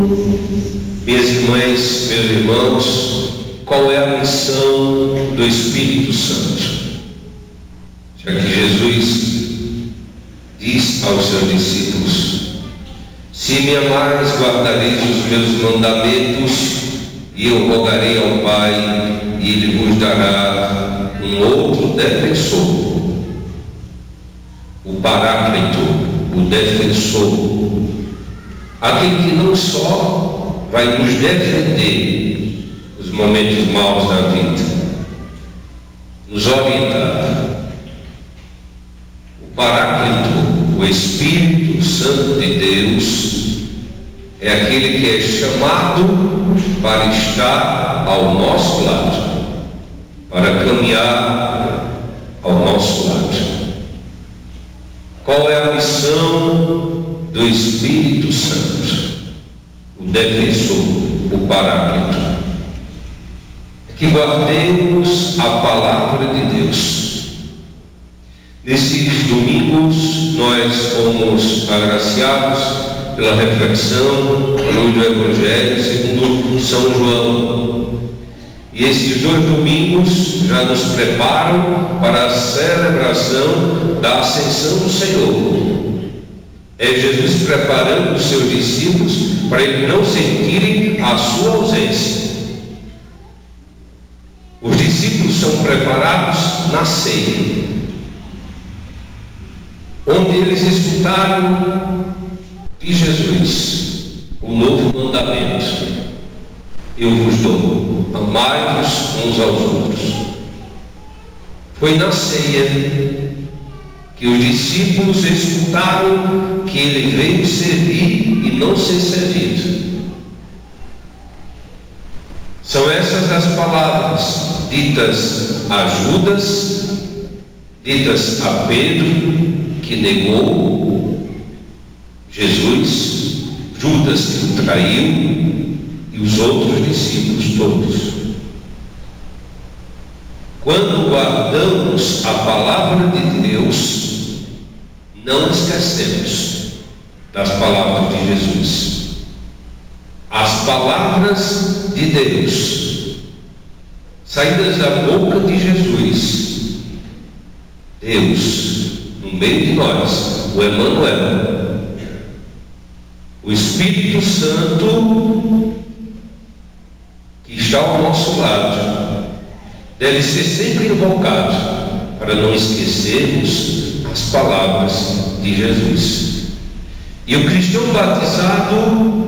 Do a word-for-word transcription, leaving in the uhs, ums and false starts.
Minhas irmãs, meus irmãos, qual é a missão do Espírito Santo? Já que Jesus diz aos seus discípulos: se me amais, guardareis os meus mandamentos, e eu rogarei ao Pai, e Ele vos dará um outro defensor, o Paráclito, o defensor, aquele que não só vai nos defender nos momentos maus da vida, nos orientar. O Paráclito, o Espírito Santo de Deus, é aquele que é chamado para estar ao nosso lado, para caminhar ao nosso lado. Qual é a missão do Espírito Santo? O defensor, o Paráclito. É que guardemos a palavra de Deus. Nesses domingos nós fomos agraciados pela reflexão à luz do Evangelho segundo São João. E esses dois domingos já nos preparam para a celebração da Ascensão do Senhor. É Jesus preparando os seus discípulos para eles não sentirem a sua ausência. Os discípulos são preparados na ceia, onde eles escutaram de Jesus o novo mandamento: eu vos dou, amai-vos uns aos outros. Foi na ceia que os discípulos escutaram que ele veio servir e não ser servido. São essas as palavras ditas a Judas, ditas a Pedro, que negou Jesus, Judas que o traiu, e os outros discípulos todos. Quando guardamos a palavra de Deus, não esquecemos das palavras de Jesus. As palavras de Deus, saídas da boca de Jesus, Deus no meio de nós, o Emmanuel, o Espírito Santo que está ao nosso lado, deve ser sempre invocado para não esquecermos as palavras de Jesus. E o cristão batizado